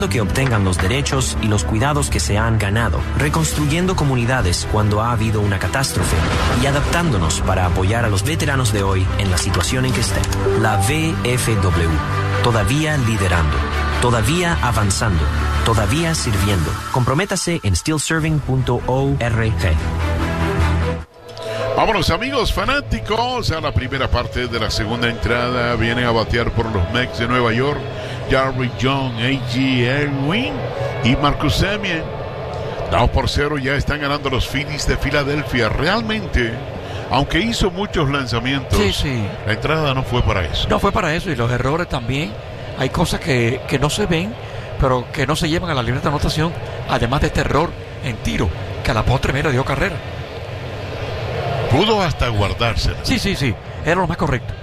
que obtengan los derechos y los cuidados que se han ganado, reconstruyendo comunidades cuando ha habido una catástrofe y adaptándonos para apoyar a los veteranos de hoy en la situación en que estén. La VFW, todavía liderando, todavía avanzando, todavía sirviendo. Comprométase en stillserving.org. Vámonos, amigos fanáticos, a la primera parte de la segunda entrada. Vienen a batear por los Mets de Nueva York Jarry John, A.J. Erwin y Marcus Semien. 2-0 ya están ganando los Phillies de Filadelfia. Realmente, aunque hizo muchos lanzamientos, la entrada no fue para eso. No fue para eso, y los errores también. Hay cosas que no se ven, pero que no se llevan a la libreta de anotación, además de este error en tiro, que a la postre mira dio carrera. Pudo hasta guardársela. Sí, era lo más correcto.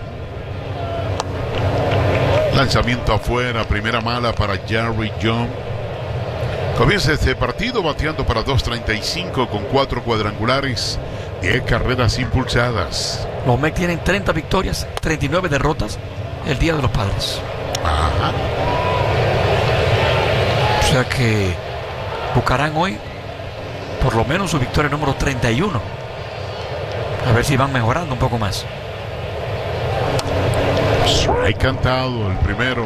Lanzamiento afuera, primera mala para Jarry John. Comienza este partido bateando para 2.35 con 4 cuadrangulares, 10 carreras impulsadas. Los Mets tienen 30 victorias, 39 derrotas el día de los Padres. Ajá. O sea que buscarán hoy por lo menos su victoria número 31. A ver si van mejorando un poco más. Strike cantado, el primero.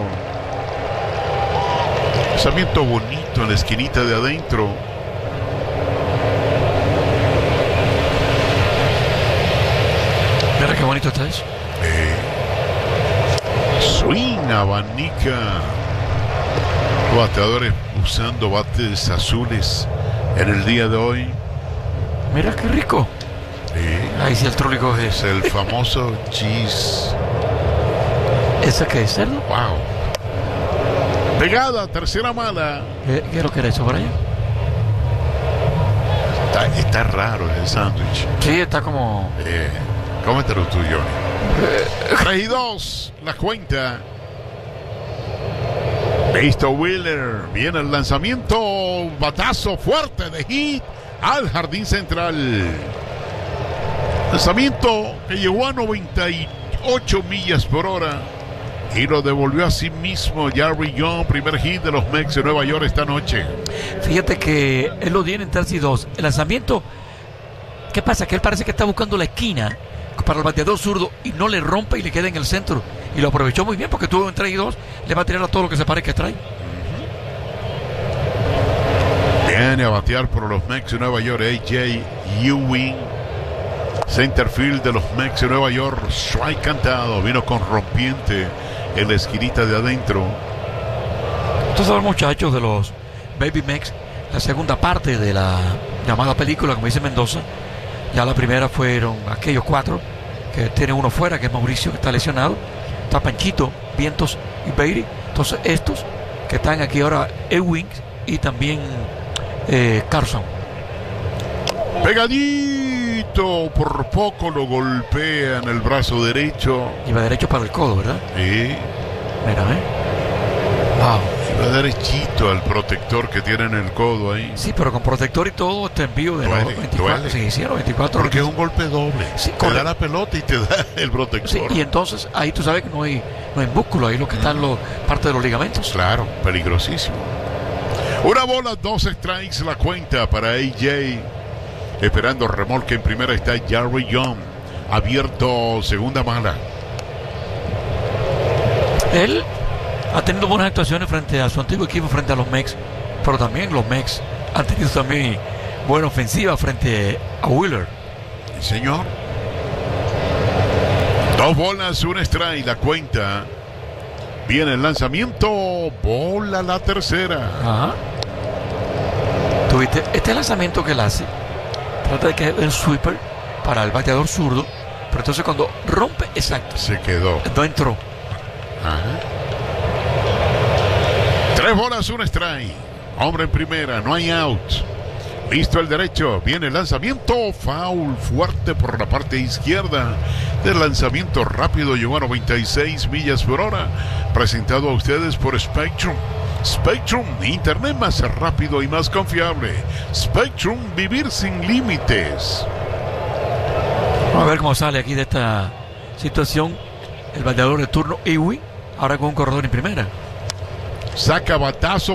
Lanzamiento bonito en la esquinita de adentro. Mira qué bonito está eso. Swing, abanica. Los bateadores usando bates azules en el día de hoy. Mira qué rico. Ahí sí el trólico es el famoso cheese. ¿Esa qué es, cerdo? Wow. Pegada, tercera mala. ¿Qué es lo que era eso por allá? Está raro el sándwich. Sí, está como... Cómetelo tú, Johnny. 3-2, la cuenta. Listo, Wheeler. Viene el lanzamiento. Batazo fuerte de hit al jardín central. Lanzamiento que llegó a 98 millas por hora y lo devolvió a sí mismo Jarry John. Primer hit de los Mets de Nueva York esta noche. Fíjate que él lo tiene en 3-2. El lanzamiento, ¿qué pasa? Que él parece que está buscando la esquina para el bateador zurdo y no le rompe y le queda en el centro. Y lo aprovechó muy bien porque tuvo en 3-2. Le va a tirar a todo lo que se parezca que trae. Viene a batear por los Mets de Nueva York A.J. Ewing. Centerfield de los Mets de Nueva York. Strike cantado. Vino con rompiente en la esquinita de adentro. Estos son los muchachos de los Baby Mets. La segunda parte de la llamada película, como dice Mendoza. Ya la primera fueron aquellos 4 que tiene uno fuera, que es Mauricio, que está lesionado. Está Panchito, Vientos y Beatty. Entonces estos que están aquí ahora, Ewing y también Carson. Pegadito, por poco lo golpea en el brazo derecho. Iba derecho para el codo, ¿verdad? Sí. Mira, wow. Iba derechito al protector que tiene en el codo ahí. Sí, pero con protector y todo, este envío de los 24. Sí, sí, los 24. Porque es un golpe doble. Sí, te da la pelota y te da el protector. Sí, y entonces ahí tú sabes que no hay músculo, ahí lo que están parte de los ligamentos. Claro, peligrosísimo. Una bola, 2 strikes la cuenta para A.J. Esperando remolque en primera está Jarry John. Abierto, segunda mala. Él ha tenido buenas actuaciones frente a su antiguo equipo, frente a los Mets, pero también los Mets han tenido también buena ofensiva frente a Wheeler. Sí, señor. 2 bolas, 1 strike la cuenta. Viene el lanzamiento, bola la tercera. Ajá. Tuviste este lanzamiento que él hace, trata de que es un sweeper para el bateador zurdo, pero entonces cuando rompe, exacto, se quedó, no entró. Ajá. 3 bolas, 1 strike. Hombre en primera, no hay out. Listo el derecho, viene el lanzamiento, foul fuerte por la parte izquierda. Del lanzamiento rápido llegó a 96 millas por hora. Presentado a ustedes por Spectrum. Spectrum, internet más rápido y más confiable. Spectrum, vivir sin límites. Vamos a ver cómo sale aquí de esta situación el bateador de turno Ewing, ahora con un corredor en primera. Saca batazo